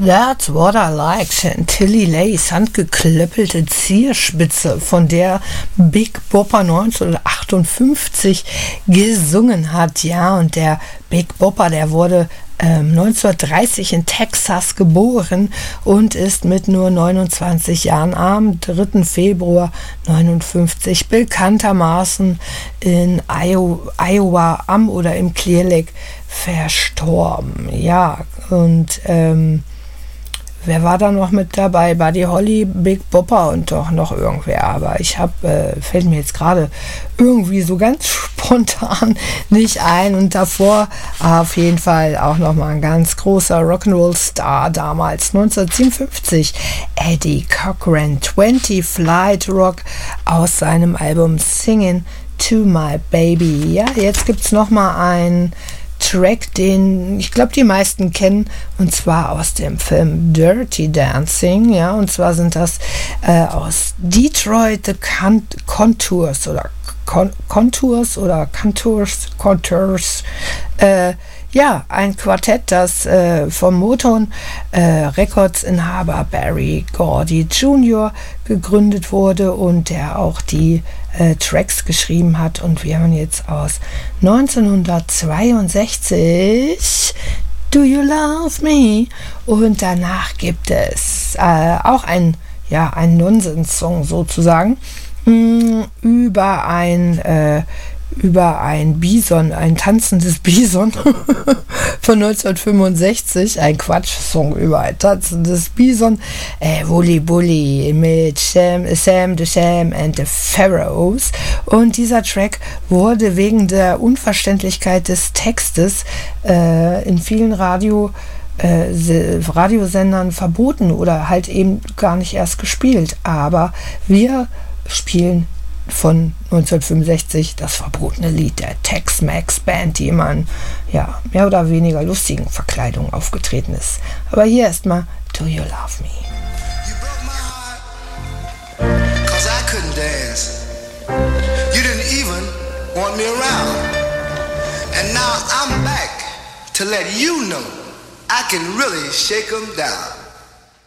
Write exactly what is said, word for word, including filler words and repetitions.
That's What I Like, Chantilly Lace, handgeklöppelte Zierspitze, von der Big Bopper neunzehnhundertachtundfünfzig gesungen hat. Ja, und der Big Bopper, der wurde ähm, neunzehnhundertdreißig in Texas geboren und ist mit nur neunundzwanzig Jahren am dritten Februar neunundfünfzig bekanntermaßen in Iowa am oder im Clear Lake verstorben. Ja, und ähm, wer war da noch mit dabei? Buddy Holly, Big Bopper und doch noch irgendwer. Aber ich habe, äh, fällt mir jetzt gerade irgendwie so ganz spontan nicht ein. Und davor auf jeden Fall auch nochmal ein ganz großer Rock'n'Roll-Star damals, neunzehnhundertsiebenundfünfzig. Eddie Cochran, zwanzig Flight Rock aus seinem Album Singing to My Baby. Ja, jetzt gibt's nochmal ein Track, den ich glaube die meisten kennen, und zwar aus dem Film Dirty Dancing, ja, und zwar sind das äh, aus Detroit The Con- Contours oder Con- Contours oder Contours, Contours, äh, ja, ein Quartett, das äh, vom Motown äh, Records-Inhaber Barry Gordy Junior gegründet wurde und der auch die äh, Tracks geschrieben hat. Und wir hören jetzt aus neunzehnhundertzweiundsechzig Do You Love Me? Und danach gibt es äh, auch ein, ja, ein Nonsens-Song sozusagen mh, über ein äh, über ein Bison, ein tanzendes Bison von neunzehnhundertfünfundsechzig, ein Quatsch-Song über ein tanzendes Bison, äh, Wooly Bully mit Sam, Sam the Sham and the Pharaohs. Und dieser Track wurde wegen der Unverständlichkeit des Textes äh, in vielen Radio Äh, Radiosendern verboten oder halt eben gar nicht erst gespielt. Aber wir spielen von neunzehnhundertfünfundsechzig das verbotene Lied der Tex-Mex Band, die immer in ja, mehr oder weniger lustigen Verkleidungen aufgetreten ist. Aber hier erstmal Do You Love Me? You broke my heart, 'cause I couldn't dance. You didn't even want me around. And now I'm back to let you know I can really shake 'em down.